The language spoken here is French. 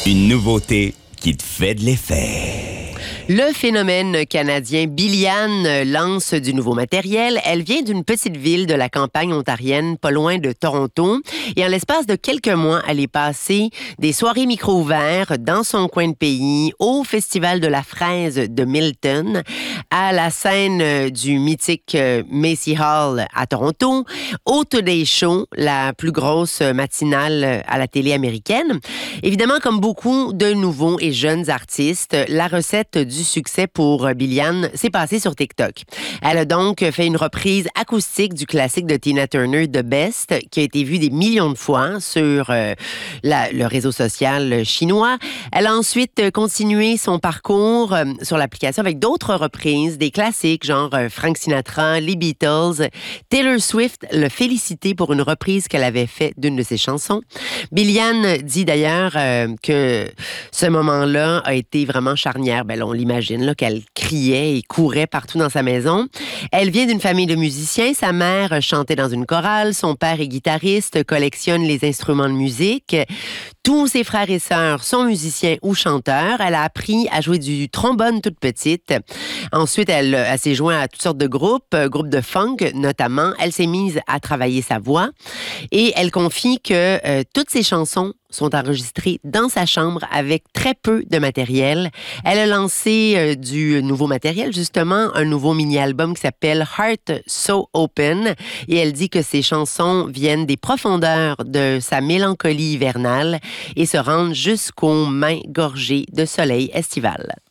Une nouveauté qui te fait de l'effet. Le phénomène canadien Billiane lance du nouveau matériel. Elle vient d'une petite ville de la campagne ontarienne, pas loin de Toronto. Et en l'espace de quelques mois, elle est passée des soirées micro ouverts dans son coin de pays, au Festival de la fraise de Milton, à la scène du mythique Macy Hall à Toronto, au Today Show, la plus grosse matinale à la télé américaine. Évidemment, comme beaucoup de nouveaux et jeunes artistes, la recette du succès pour Billiane s'est passée sur TikTok. Elle a donc fait une reprise acoustique du classique de Tina Turner, The Best, qui a été vu des millions de fois sur le réseau social chinois. Elle a ensuite continué son parcours sur l'application avec d'autres reprises, des classiques genre Frank Sinatra, les Beatles. Taylor Swift l'a félicité pour une reprise qu'elle avait faite d'une de ses chansons. Billiane dit d'ailleurs que ce moment-là a été vraiment charnière. Ben là, on l'imagine là, qu'elle criait et courait partout dans sa maison. Elle vient d'une famille de musiciens. Sa mère chantait dans une chorale. Son père est guitariste, collectionne les instruments de musique. Tous ses frères et sœurs sont musiciens ou chanteurs. Elle a appris à jouer du trombone toute petite. Ensuite, elle s'est jointe à toutes sortes de groupes de funk notamment. Elle s'est mise à travailler sa voix et elle confie que toutes ses chansons sont enregistrées dans sa chambre avec très peu de matériel. Elle a lancé du nouveau matériel, justement, un nouveau mini-album qui s'appelle Heart So Open. Et elle dit que ses chansons viennent des profondeurs de sa mélancolie hivernale et se rendent jusqu'aux mains gorgées de soleil estival.